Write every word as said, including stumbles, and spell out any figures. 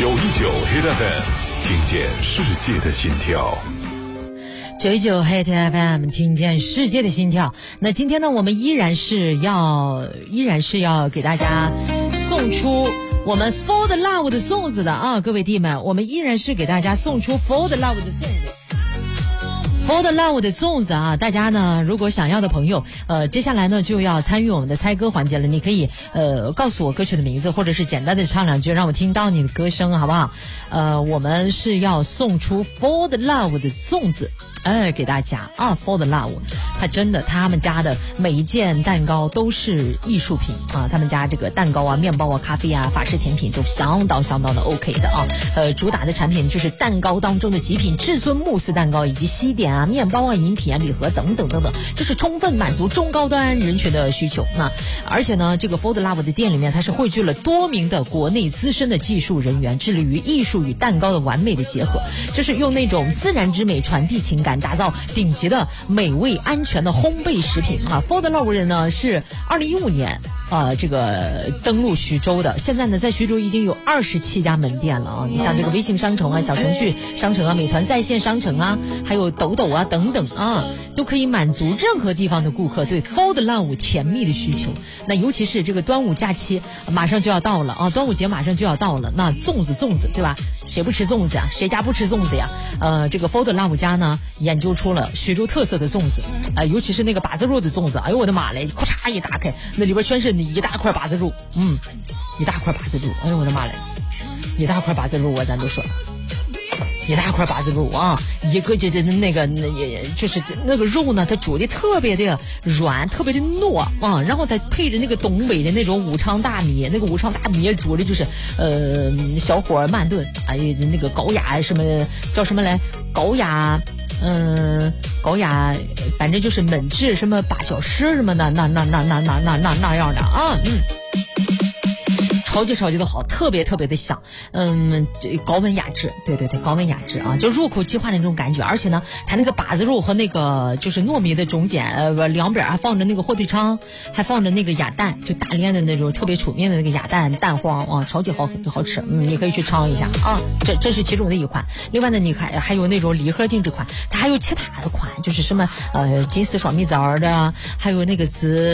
九一九 Hit F M， 听见世界的心跳。 九一九 Hit F M， 听见世界的心跳。那今天呢，我们依然是要依然是要给大家送出我们 For the Love 的粽子的啊，各位弟们，我们依然是给大家送出 For the Love 的粽子。For the Love 的粽子啊，大家呢如果想要的朋友，呃，接下来呢就要参与我们的猜歌环节了。你可以呃告诉我歌曲的名字，或者是简单的唱两句，让我听到你的歌声，好不好？呃，我们是要送出 For the Love 的粽子。哎，给大家啊 ，For the Love， 他真的，他们家的每一件蛋糕都是艺术品啊！他们家这个蛋糕啊、面包啊、咖啡啊、法式甜品都相当相当的 OK 的啊。呃，主打的产品就是蛋糕当中的极品至尊慕斯蛋糕，以及西点啊、面包啊、饮品啊、礼盒等等等等，就是充分满足中高端人群的需求。那而且呢，这个 For the Love 的店里面，它是汇聚了多名的国内资深的技术人员，致力于艺术与蛋糕的完美的结合，就是用那种自然之美传递情感。打造顶级的美味安全的烘焙食品啊 ！For the Love 人呢是二零一五年啊、呃，这个登陆徐州的，现在呢在徐州已经有二十七家门店了啊！你像这个微信商城啊、小程序商城啊、美团在线商城啊，还有抖抖啊等等啊，都可以满足任何地方的顾客对 For the Love 甜蜜的需求。那尤其是这个端午假期马上就要到了啊，端午节马上就要到了，那粽子粽子对吧？谁不吃粽子呀？谁家不吃粽子呀？呃，这个 For the Love 家呢研究出了徐州特色的粽子，啊、呃，尤其是那个把子肉的粽子，哎呦我的妈嘞，咔嚓一打开，那里边全是一大块把子肉，嗯，一大块把子肉，哎呦我的妈嘞，一大块把子肉啊，咱都说。一大块把子肉啊，一个就就那个那也就是那个肉呢，它煮的特别的软，特别的糯啊，然后它配着那个东北的那种武昌大米，那个武昌大米煮的就是呃小火慢炖，哎呀那个高压什么叫什么来高压。嗯、呃，高压，反正就是焖制什么八小时什么的，那那那那那那那那样的啊，嗯。超级超级的好，特别特别的香，嗯，高温雅致，对对对，高温雅致啊，就入口即化的那种感觉。而且呢，它那个把子肉和那个就是糯米的中间，呃，两边还放着那个火腿肠，还放着那个鸭蛋，就大连的那种特别出名的那个鸭蛋蛋黄啊，超级好好吃。嗯，你可以去尝一下啊，这这是其中的一款。另外呢，你还还有那种礼盒定制款，它还有其他的款，就是什么呃金丝双蜜枣的，还有那个紫。